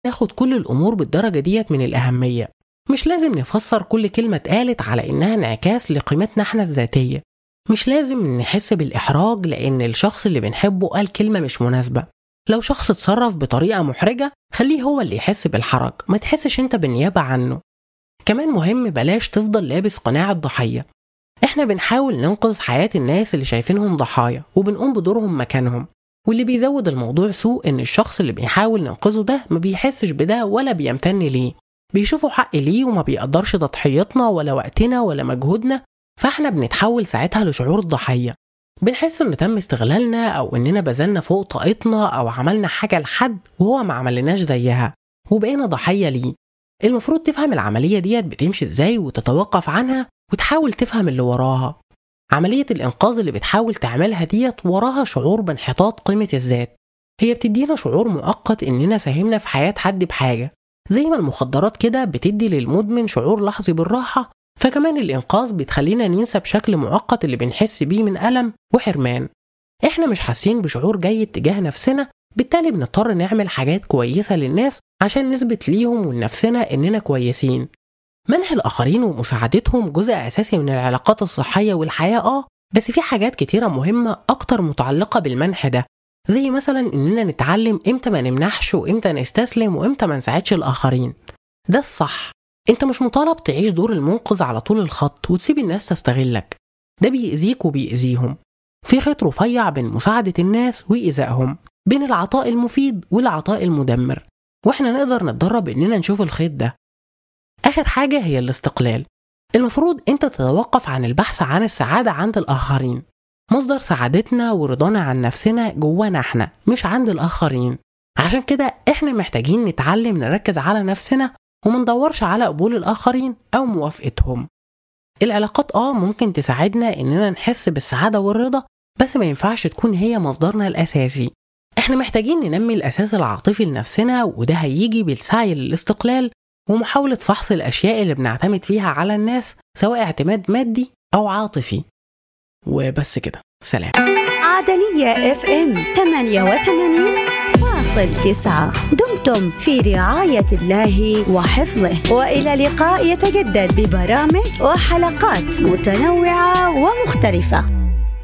ناخد كل الأمور بالدرجة ديت من الأهمية. مش لازم نفسر كل كلمة اتقالت على إنها انعكاس لقيمتنا احنا الذاتية. مش لازم نحس بالإحراج لأن الشخص اللي بنحبه قال كلمة مش مناسبة. لو شخص اتصرف بطريقة محرجة خليه هو اللي يحس بالحرج، ما تحسش انت بالنيابة عنه. كمان مهم بلاش تفضل لابس قناع الضحية. احنا بنحاول ننقذ حياة الناس اللي شايفينهم ضحايا وبنقوم بدورهم مكانهم، واللي بيزود الموضوع سوء ان الشخص اللي بيحاول ننقذه ده ما بيحسش بده ولا بيمتن ليه، بيشوفوا حق ليه وما بيقدرش تضحيتنا ولا وقتنا ولا مجهودنا. فاحنا بنتحول ساعتها لشعور الضحية، بنحس ان تم استغلالنا او اننا بذلنا فوق طاقتنا او عملنا حاجة لحد وهو ما عملناش زيها وبقينا ضحية ليه. المفروض تفهم العملية ديت بتمشي ازاي وتتوقف عنها وتحاول تفهم اللي وراها. عملية الإنقاذ اللي بتحاول تعملها ديت وراها شعور بانحطاط قيمة الذات. هي بتدينا شعور مؤقت إننا ساهمنا في حياة حد بحاجة، زي ما المخدرات كده بتدي للمدمن شعور لحظي بالراحة، فكمان الإنقاذ بتخلينا ننسى بشكل مؤقت اللي بنحس بيه من ألم وحرمان. إحنا مش حاسين بشعور جيد تجاه نفسنا، بالتالي بنضطر نعمل حاجات كويسة للناس عشان نثبت ليهم ولنفسنا إننا كويسين. منح الآخرين ومساعدتهم جزء أساسي من العلاقات الصحية والحياة، بس في حاجات كتيرة مهمة أكتر متعلقة بالمنح ده، زي مثلا إننا نتعلم إمتى ما نمنحش وإمتى نستسلم وإمتى ما نساعدش الآخرين. ده الصح. أنت مش مطالب تعيش دور المنقذ على طول الخط وتسيب الناس تستغلك، ده بيأذيك وبيأذيهم. في خيط رفيع بين مساعدة الناس وإيذائهم، بين العطاء المفيد والعطاء المدمر، وإحنا نقدر نتدرب إننا نشوف الخيط ده. آخر حاجة هي الاستقلال. المفروض أنت تتوقف عن البحث عن السعادة عند الآخرين. مصدر سعادتنا ورضانا عن نفسنا جوانا احنا، مش عند الآخرين. عشان كده احنا محتاجين نتعلم نركز على نفسنا ومندورش على قبول الآخرين أو موافقتهم. العلاقات ممكن تساعدنا إننا نحس بالسعادة والرضا، بس ما ينفعش تكون هي مصدرنا الأساسي. احنا محتاجين ننمي الأساس العاطفي لنفسنا، وده هيجي بالسعي للاستقلال ومحاولة فحص الأشياء اللي بنعتمد فيها على الناس، سواء اعتماد مادي أو عاطفي. وبس كده، سلام. عدنية FM 88.9. دمتم في رعاية الله وحفظه، وإلى لقاء يتجدد ببرامج وحلقات متنوعة ومختلفة.